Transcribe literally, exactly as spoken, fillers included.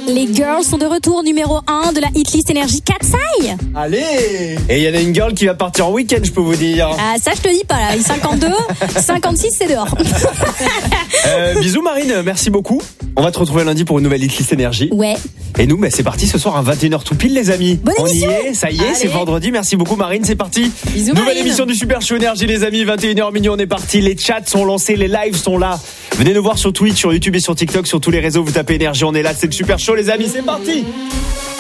Les girls sont de retour, numéro un de la hitlist énergie Katsai. Allez. Et il y en a une girl qui va partir en week-end, je peux vous dire. Ah, ça je te dis pas là, il cinquante-deux, cinquante-six c'est dehors. euh, bisous Marine, merci beaucoup. On va te retrouver lundi pour une nouvelle hitlist énergie. Ouais. Et nous, bah, c'est parti ce soir à vingt et une heures tout pile les amis. Bonne On émission. y est, ça y est, Allez. c'est vendredi. Merci beaucoup Marine, c'est parti. Bisous Nouvelle Marine. émission du Super Show Énergie les amis, vingt et une heures minuit, on est parti. Les chats sont lancés, les lives sont là. Venez nous voir sur Twitch, sur YouTube et sur TikTok, sur tous les réseaux, vous tapez énergie, on est là, c'est le Super Show les amis, c'est parti.